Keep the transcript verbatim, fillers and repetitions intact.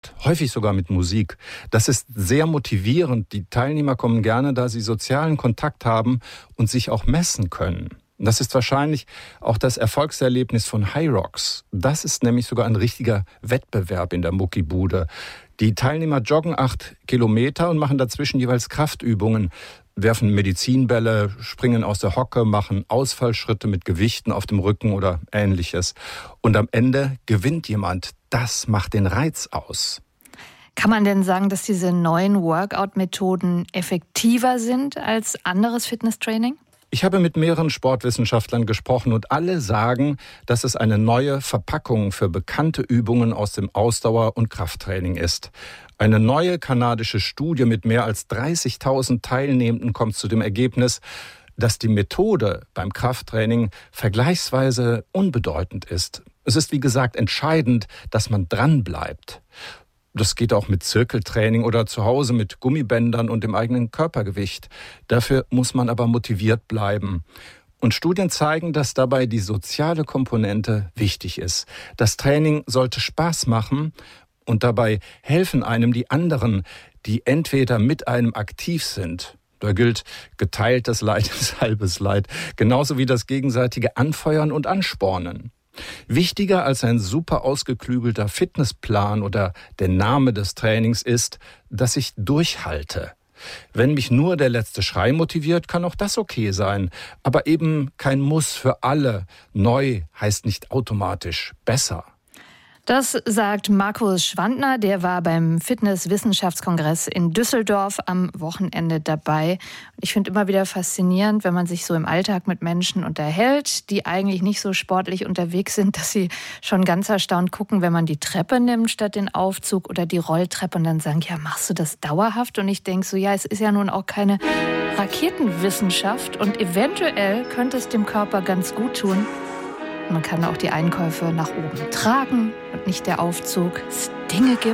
häufig sogar mit Musik. Das ist sehr motivierend. Die Teilnehmer kommen gerne, da sie sozialen Kontakt haben und sich auch messen können. Das ist wahrscheinlich auch das Erfolgserlebnis von Hyrox. Das ist nämlich sogar ein richtiger Wettbewerb in der Muckibude. Die Teilnehmer joggen acht Kilometer und machen dazwischen jeweils Kraftübungen, werfen Medizinbälle, springen aus der Hocke, machen Ausfallschritte mit Gewichten auf dem Rücken oder Ähnliches. Und am Ende gewinnt jemand. Das macht den Reiz aus. Kann man denn sagen, dass diese neuen Workout-Methoden effektiver sind als anderes Fitnesstraining? Ich habe mit mehreren Sportwissenschaftlern gesprochen und alle sagen, dass es eine neue Verpackung für bekannte Übungen aus dem Ausdauer- und Krafttraining ist. Eine neue kanadische Studie mit mehr als dreißigtausend Teilnehmenden kommt zu dem Ergebnis, dass die Methode beim Krafttraining vergleichsweise unbedeutend ist. Es ist, wie gesagt, entscheidend, dass man dranbleibt. Das geht auch mit Zirkeltraining oder zu Hause mit Gummibändern und dem eigenen Körpergewicht. Dafür muss man aber motiviert bleiben. Und Studien zeigen, dass dabei die soziale Komponente wichtig ist. Das Training sollte Spaß machen und dabei helfen einem die anderen, die entweder mit einem aktiv sind. Da gilt, geteiltes Leid ist halbes Leid. Genauso wie das gegenseitige Anfeuern und Anspornen. Wichtiger als ein super ausgeklügelter Fitnessplan oder der Name des Trainings ist, dass ich durchhalte. Wenn mich nur der letzte Schrei motiviert, kann auch das okay sein. Aber eben kein Muss für alle. Neu heißt nicht automatisch besser. Das sagt Markus Schwandner, der war beim Fitness-Wissenschaftskongress in Düsseldorf am Wochenende dabei. Ich finde immer wieder faszinierend, wenn man sich so im Alltag mit Menschen unterhält, die eigentlich nicht so sportlich unterwegs sind, dass sie schon ganz erstaunt gucken, wenn man die Treppe nimmt statt den Aufzug oder die Rolltreppe und dann sagen, ja, machst du das dauerhaft? Und ich denke so, ja, es ist ja nun auch keine Raketenwissenschaft und eventuell könnte es dem Körper ganz gut tun. Man kann auch die Einkäufe nach oben tragen und nicht der Aufzug. Es Dinge gibt,